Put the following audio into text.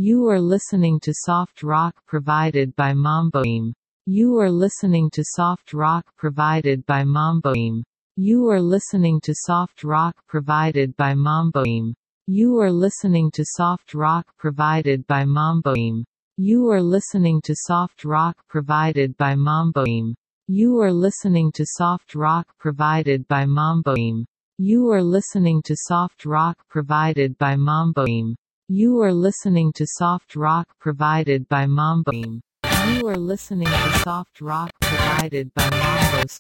You are listening to soft rock provided by Mamboim. You are listening to soft rock provided by Mamboim. You are listening to soft rock provided by Mamboim. You are listening to soft rock provided by Mamboim. You are listening to soft rock provided by Mamboim. You are listening to soft rock provided by Mamboim. You are listening to soft rock provided by Mamboim. You are listening to soft rock provided by Mamboim. You are listening to soft rock provided by Mambo